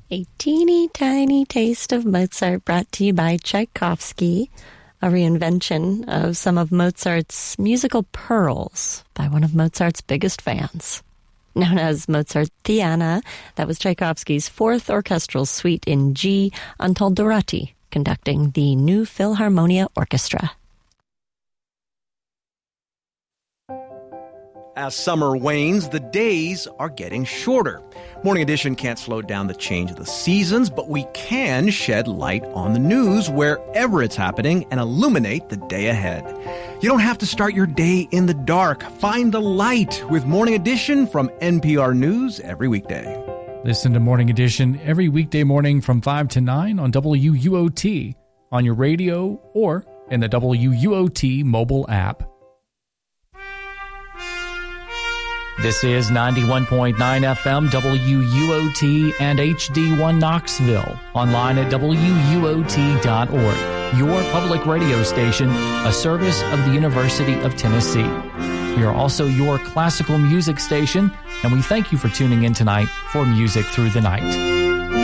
A teeny tiny taste of Mozart brought to you by Tchaikovsky, a reinvention of some of Mozart's musical pearls by one of Mozart's biggest fans. Known as Mozartiana, that was Tchaikovsky's fourth orchestral suite in G, Antal Dorati, conducting the New Philharmonia Orchestra. As summer wanes, the days are getting shorter. Morning Edition can't slow down the change of the seasons, but we can shed light on the news wherever it's happening and illuminate the day ahead. You don't have to start your day in the dark. Find the light with Morning Edition from NPR News every weekday. Listen to Morning Edition every weekday morning from 5 to 9 on WUOT, on your radio, or in the WUOT mobile app. This is 91.9 FM WUOT and HD1 Knoxville, online at WUOT.org. Your public radio station, a service of the University of Tennessee. We are also your classical music station, and we thank you for tuning in tonight for Music Through the Night.